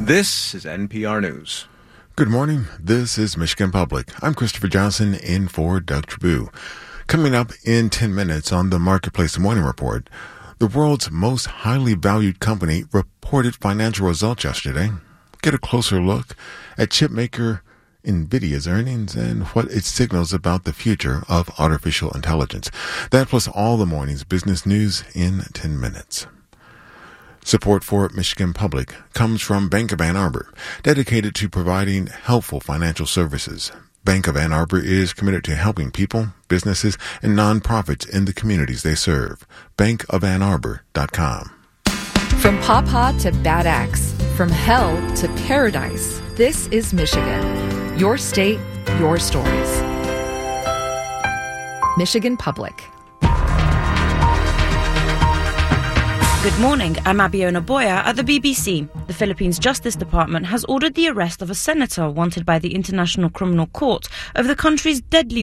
This is NPR News. Good morning. This is Michigan Public. I'm Christopher Johnson in for Doug Trabue. Coming up in 10 minutes on the Marketplace Morning Report, the world's most highly valued company reported financial results yesterday. Get a closer look at chipmaker NVIDIA's earnings and what it signals about the future of artificial intelligence. That plus all the morning's business news in 10 minutes. Support for Michigan Public comes from Bank of Ann Arbor, dedicated to providing helpful financial services. Bank of Ann Arbor is committed to helping people, businesses, and nonprofits in the communities they serve. bankofannarbor.com. From Pawpaw to Bad Axe, from hell to paradise, this is Michigan. Your state, your stories. Michigan Public. Good morning, I'm Abiona Boya at the BBC. The Philippines Justice Department has ordered the arrest of a senator wanted by the International Criminal Court of the country's deadly